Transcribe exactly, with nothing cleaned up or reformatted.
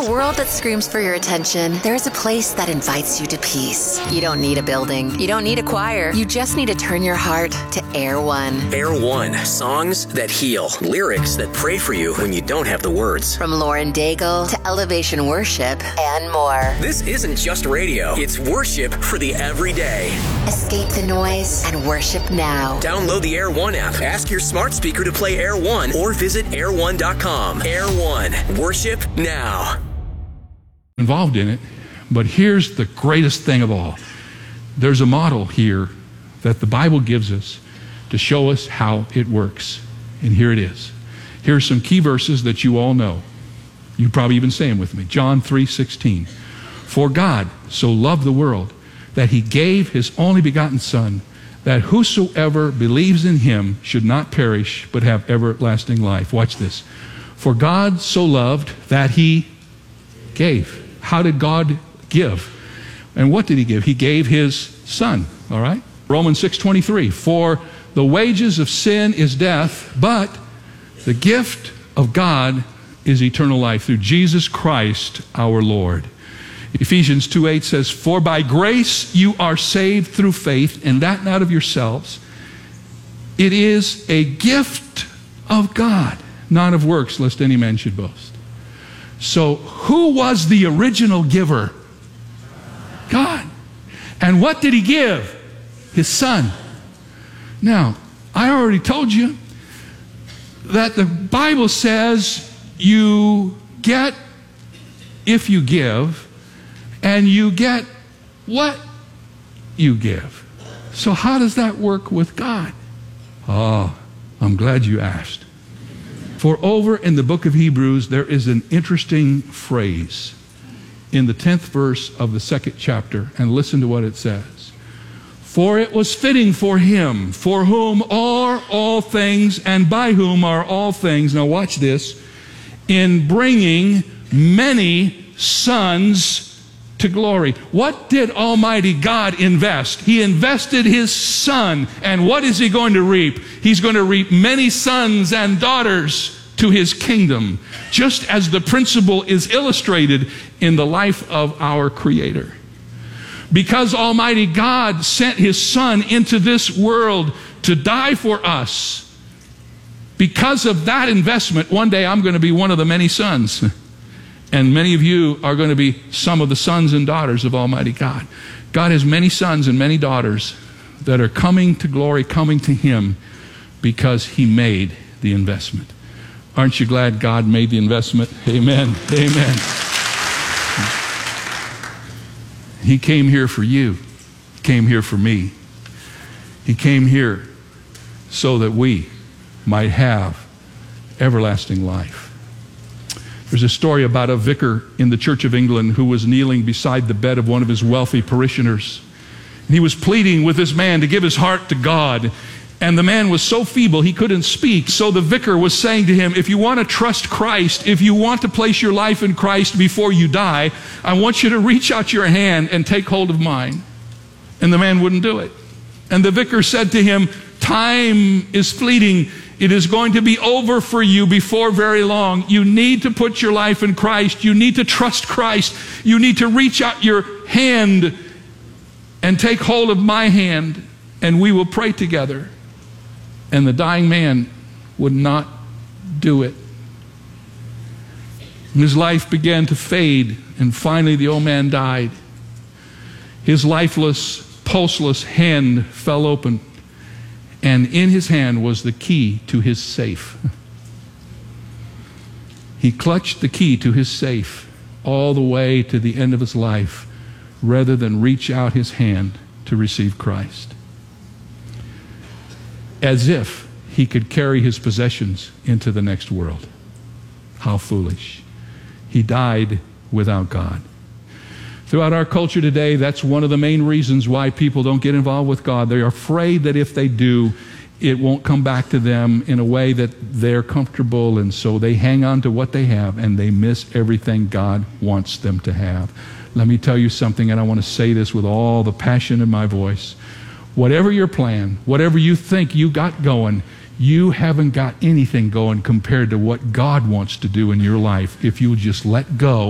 a world that screams for your attention, there is a place that invites you to peace. You don't need a building. You don't need a choir. You just need to turn your heart to Air One. Air One. Songs that heal. Lyrics that pray for you when you don't have the words. From Lauren Daigle to Elevation Worship and more. This isn't just radio. It's worship for the everyday. Escape the noise and worship now. Download the Air One app. Ask your smart speaker to play Air One or visit air one dot com. Air One. Worship now. Involved in it, but here's the greatest thing of all. There's a model here that the Bible gives us to show us how it works. And here it is. Here are some key verses that you all know. You probably even say them with me. John three sixteen. For God so loved the world that he gave his only begotten Son, that whosoever believes in him should not perish, but have everlasting life. Watch this. For God so loved that he gave. How did God give? And what did he give? He gave his Son, all right? Romans six twenty-three. For the wages of sin is death, but the gift of God is eternal life through Jesus Christ our Lord. Ephesians two eight says, for by grace you are saved through faith, and that not of yourselves. It is a gift of God, not of works, lest any man should boast. So who was the original giver? God. And what did he give? His Son. Now, I already told you that the Bible says you get if you give, and you get what you give. So how does that work with God? Oh, I'm glad you asked. For over in the book of Hebrews, there is an interesting phrase in the tenth verse of the second chapter, and listen to what it says. For it was fitting for him, for whom are all things, and by whom are all things, now watch this, in bringing many sons to glory. What did Almighty God invest? He invested his Son, and what is he going to reap? He's going to reap many sons and daughters to his kingdom, just as the principle is illustrated in the life of our Creator. Because Almighty God sent his Son into this world to die for us, because of that investment, one day I'm going to be one of the many sons. And many of you are going to be some of the sons and daughters of Almighty God. God has many sons and many daughters that are coming to glory, coming to him because he made the investment. Aren't you glad God made the investment? Amen. Amen. He came here for you. He came here for me. He came here so that we might have everlasting life. There's a story about a vicar in the Church of England who was kneeling beside the bed of one of his wealthy parishioners. And he was pleading with this man to give his heart to God. And the man was so feeble he couldn't speak. So the vicar was saying to him, if you want to trust Christ, if you want to place your life in Christ before you die, I want you to reach out your hand and take hold of mine. And the man wouldn't do it. And the vicar said to him, time is fleeting. It is going to be over for you before very long. You need to put your life in Christ. You need to trust Christ. You need to reach out your hand and take hold of my hand, and we will pray together. And the dying man would not do it. His life began to fade, and finally the old man died. His lifeless, pulseless hand fell open, and in his hand was the key to his safe. He clutched the key to his safe all the way to the end of his life, rather than reach out his hand to receive Christ. As if he could carry his possessions into the next world. How foolish. He died without God. Throughout our culture today, that's one of the main reasons why people don't get involved with God. They're afraid that if they do, it won't come back to them in a way that they're comfortable, and so they hang on to what they have and they miss everything God wants them to have. Let me tell you something, and I want to say this with all the passion in my voice. Whatever your plan, whatever you think you got going, you haven't got anything going compared to what God wants to do in your life if you'll just let go